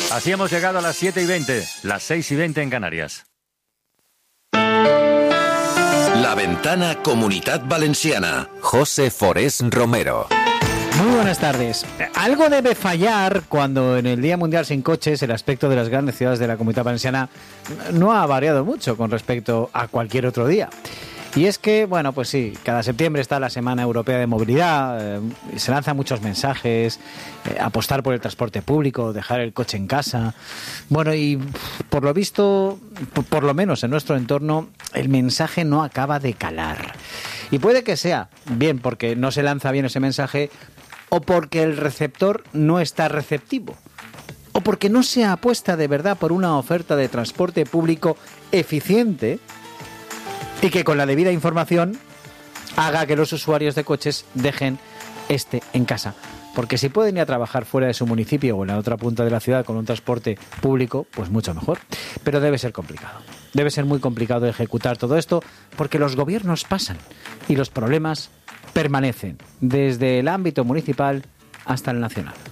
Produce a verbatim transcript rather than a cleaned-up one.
Así hemos llegado a las siete y veinte, las seis y veinte en Canarias. La Ventana Comunitat Valenciana. José Forés Romero. Muy buenas tardes. Algo debe fallar cuando en el Día Mundial Sin Coches el aspecto de las grandes ciudades de la Comunidad Valenciana no ha variado mucho con respecto a cualquier otro día. Y es que, bueno, pues sí, cada septiembre está la Semana Europea de Movilidad, eh, se lanzan muchos mensajes, eh, apostar por el transporte público, dejar el coche en casa. Bueno, y por lo visto, por, por lo menos en nuestro entorno, el mensaje no acaba de calar. Y puede que sea bien porque no se lanza bien ese mensaje, o porque el receptor no está receptivo, o porque no se apuesta de verdad por una oferta de transporte público eficiente y que con la debida información haga que los usuarios de coches dejen este en casa. Porque si pueden ir a trabajar fuera de su municipio o en la otra punta de la ciudad con un transporte público, pues mucho mejor. Pero debe ser complicado. Debe ser muy complicado ejecutar todo esto porque los gobiernos pasan y los problemas permanecen desde el ámbito municipal hasta el nacional.